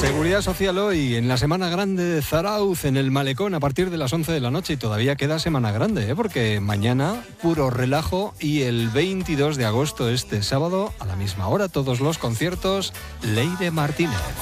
Seguridad Social hoy en la Semana Grande de Zarauz, en el Malecón, a partir de las 11 de la noche. Y todavía queda Semana Grande, porque mañana puro relajo y el 22 de agosto, este sábado, a la misma hora, todos los conciertos, Leire Martínez.